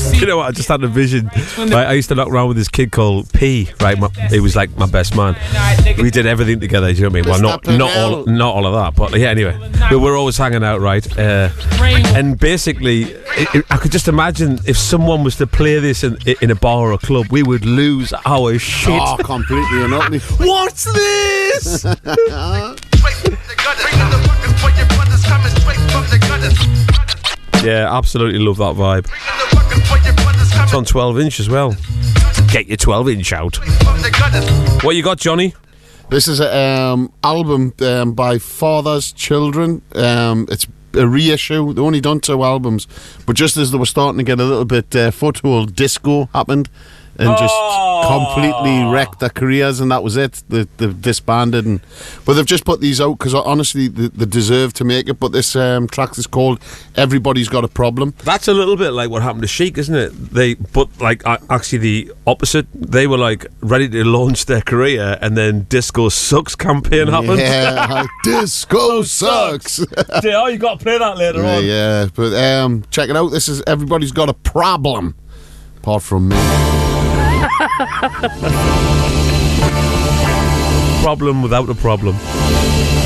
You know what? I just had a vision. Right, I used to knock around with this kid called P. Right, he was like my best man. We did everything together. Do you know what I mean? Well, not all of that, but yeah. Anyway, we were always hanging out, right? And basically, I could just imagine if someone was to play this in a bar or a club, we would lose our shit. Oh, completely and utterly. What's this? Yeah, absolutely love that vibe. It's on 12-inch as well. Get your 12-inch out. What you got, Johnny? This is an album by Father's Children. It's a reissue. They only done 2 albums, but just as they were starting to get a little bit foothold, disco happened and just completely wrecked their careers, and that was it. They've disbanded, but they've just put these out because honestly they deserve to make it. But this track is called Everybody's Got a Problem. That's a little bit like what happened to Chic, isn't it? But actually the opposite. They were like ready to launch their career, and then Disco Sucks campaign happened. Yeah, Disco Sucks. Yeah, you got to play that later on. Yeah, but check it out. This is Everybody's Got a Problem, apart from me. Problem without a problem.